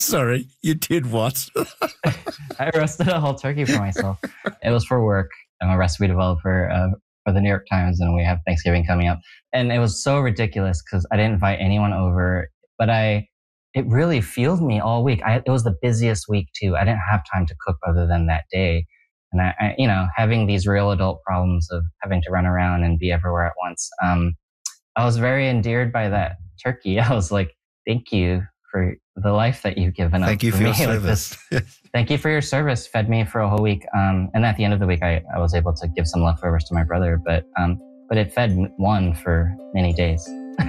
Sorry, you did what? I roasted a whole turkey for myself. It was for work. I'm a recipe developer for the New York Times, and we have Thanksgiving coming up. And it was so ridiculous because I didn't invite anyone over, but it really fueled me all week. It was the busiest week too. I didn't have time to cook other than that day. And I having these real adult problems of having to run around and be everywhere at once. I was very endeared by that turkey. I was like, thank you for the life that you've given up. Thank you for your service. Thank you for your service. Fed me for a whole week. And at the end of the week, I was able to give some leftovers to my brother, but it fed one for many days.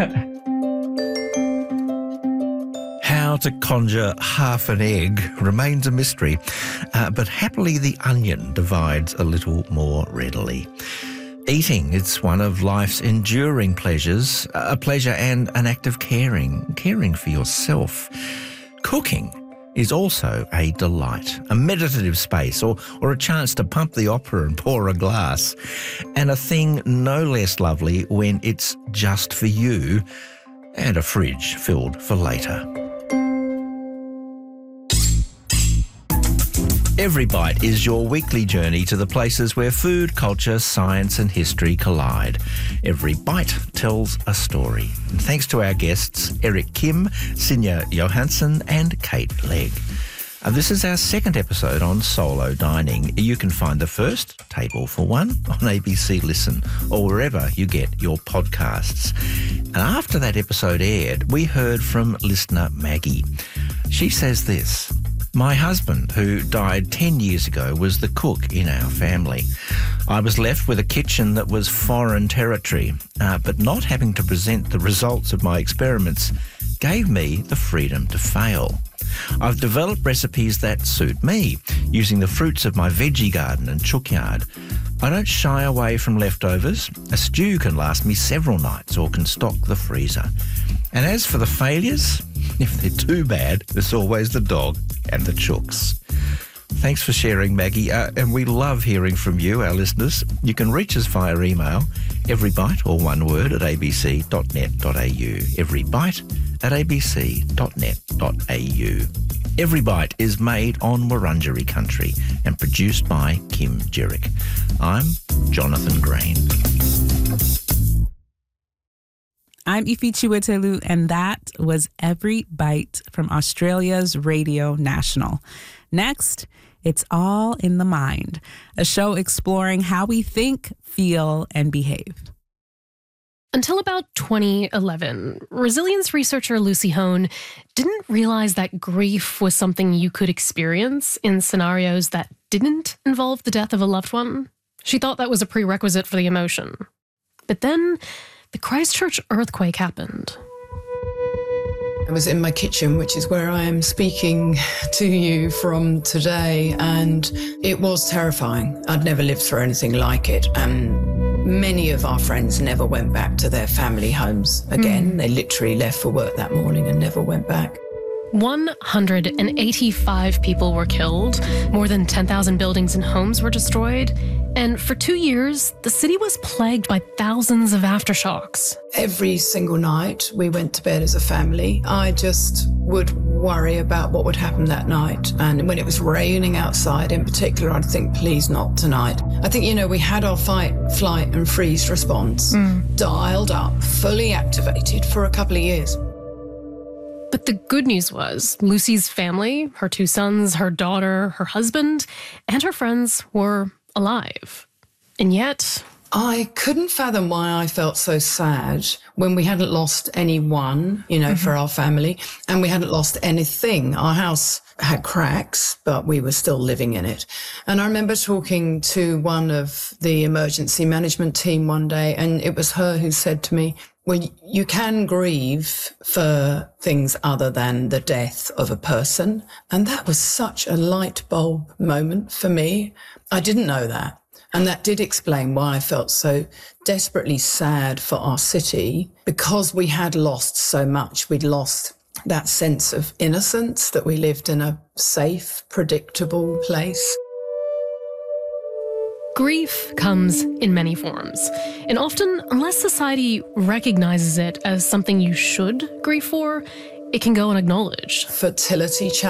How to conjure half an egg remains a mystery, but happily the onion divides a little more readily. Eating is one of life's enduring pleasures, a pleasure and an act of caring for yourself. Cooking is also a delight, a meditative space or a chance to pump the opera and pour a glass, and a thing no less lovely when it's just for you and a fridge filled for later. Every Bite is your weekly journey to the places where food, culture, science and history collide. Every Bite tells a story. And thanks to our guests, Eric Kim, Sinja Johansson and Kate Legg. This is our second episode on solo dining. You can find the first, Table for One, on ABC Listen or wherever you get your podcasts. And after that episode aired, we heard from listener Maggie. She says this: my husband, who died 10 years ago, was the cook in our family. I was left with a kitchen that was foreign territory, but not having to present the results of my experiments gave me the freedom to fail. I've developed recipes that suit me, using the fruits of my veggie garden and chookyard. I don't shy away from leftovers. A stew can last me several nights or can stock the freezer. And as for the failures, if they're too bad, there's always the dog and the chooks. Thanks for sharing, Maggie, and we love hearing from you, our listeners. You can reach us via email, everybite, or one word, at abc.net.au. everybite@abc.net.au. Every Bite is made on Wurundjeri country and produced by Kim Jerick. I'm Jonathan Green. I'm Ifi Chiwetelu, and that was Every Bite from Australia's Radio National. Next, it's All in the Mind, a show exploring how we think, feel, and behave. Until about 2011, resilience researcher Lucy Hone didn't realize that grief was something you could experience in scenarios that didn't involve the death of a loved one. She thought that was a prerequisite for the emotion. But then the Christchurch earthquake happened. I was in my kitchen, which is where I am speaking to you from today, and it was terrifying. I'd never lived through anything like it, and many of our friends never went back to their family homes again. They literally left for work that morning and never went back. 185 people were killed, more than 10,000 buildings and homes were destroyed, and for 2 years, the city was plagued by thousands of aftershocks. Every single night we went to bed as a family. I just would worry about what would happen that night. And when it was raining outside in particular, I'd think, please not tonight. I think, we had our fight, flight and freeze response dialed up, fully activated for a couple of years. But the good news was Lucy's family, her 2 sons, her daughter, her husband, and her friends were alive. And yet I couldn't fathom why I felt so sad when we hadn't lost anyone, for our family, and we hadn't lost anything. Our house had cracks, but we were still living in it. And I remember talking to one of the emergency management team one day, and it was her who said to me, well, you can grieve for things other than the death of a person. And that was such a light bulb moment for me. I didn't know that. And that did explain why I felt so desperately sad for our city, because we had lost so much. We'd lost that sense of innocence, that we lived in a safe, predictable place. Grief comes in many forms, and often, unless society recognizes it as something you should grieve for, it can go unacknowledged. Fertility